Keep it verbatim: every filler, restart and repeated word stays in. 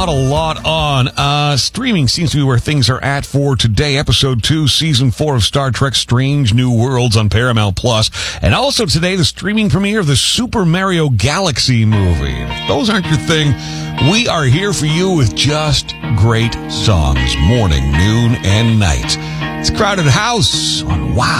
not a lot on. Uh, streaming seems to be where things are at for today. Episode two, Season four of Star Trek Strange New Worlds on Paramount Plus. And also today, the streaming premiere of the Super Mario Galaxy movie. If those aren't your thing, we are here for you with just great songs, morning, noon, and night. It's Crowded House on Wow.